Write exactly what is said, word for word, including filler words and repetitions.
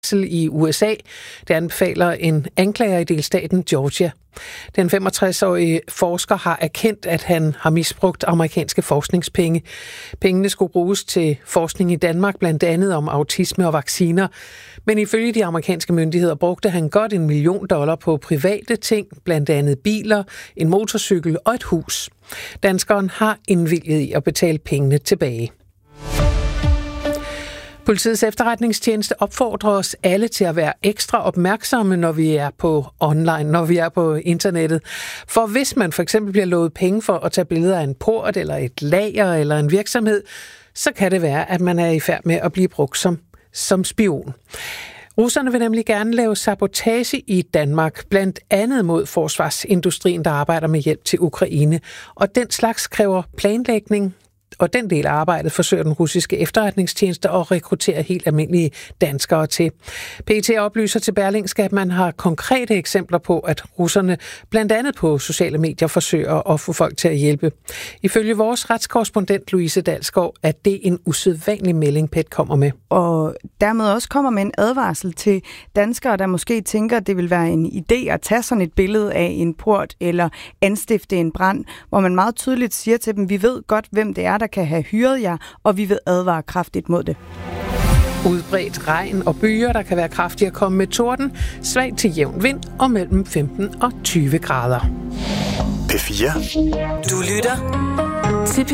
i U S A. Det anbefaler en anklager i delstaten Georgia. Den femogtres-årige forsker har erkendt, at han har misbrugt amerikanske forskningspenge. Pengene skulle bruges til forskning i Danmark, blandt andet om autisme og vacciner. Men ifølge de amerikanske myndigheder brugte han godt en million dollar på private ting, blandt andet biler, en motorcykel og et hus. Danskeren har indvilget i at betale pengene tilbage. Politiets efterretningstjeneste opfordrer os alle til at være ekstra opmærksomme, når vi er på online, når vi er på internettet. For hvis man for eksempel bliver lovet penge for at tage billeder af en port, eller et lager, eller en virksomhed, så kan det være, at man er i færd med at blive brugt som, som spion. Russerne vil nemlig gerne lave sabotage i Danmark, blandt andet mod forsvarsindustrien, der arbejder med hjælp til Ukraine. Og den slags kræver planlægning, og den del af arbejdet forsøger den russiske efterretningstjeneste at rekruttere helt almindelige danskere til. P E T oplyser til Berlingske, at man har konkrete eksempler på, at russerne blandt andet på sociale medier forsøger at få folk til at hjælpe. Ifølge vores retskorrespondent Louise Dalsgaard er det en usædvanlig melding, P E T kommer med. Og dermed også kommer med en advarsel til danskere, der måske tænker, at det vil være en idé at tage sådan et billede af en port eller anstifte en brand, hvor man meget tydeligt siger til dem, vi ved godt, hvem det er, der kan have hyret jer, og vi vil advare kraftigt mod det. Udbredt regn og byer, der kan være kraftige at komme med torden, svag til jævn vind og mellem femten og tyve grader. P fire. Du lytter til